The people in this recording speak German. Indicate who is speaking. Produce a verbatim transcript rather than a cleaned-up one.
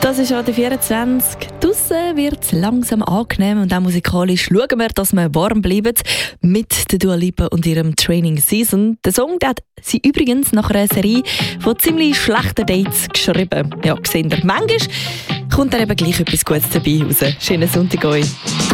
Speaker 1: Das ist Radio vierundzwanzig. Draussen wird es langsam angenehm und auch musikalisch schauen wir, dass wir warm bleiben mit der Dua Lipa und ihrem Training Season. Der Song der hat sie übrigens nach einer Serie von ziemlich schlechten Dates geschrieben. Ja, gesehen ihr. Manchmal kommt dann eben gleich etwas Gutes dabei raus. Schönen Sonntag euch.